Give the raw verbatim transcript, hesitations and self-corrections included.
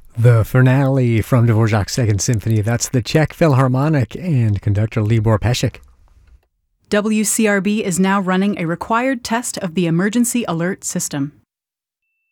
The finale from Dvorak's Second Symphony. That's the Czech Philharmonic and conductor Libor Pesek. W C R B is now running a required test of the emergency alert system.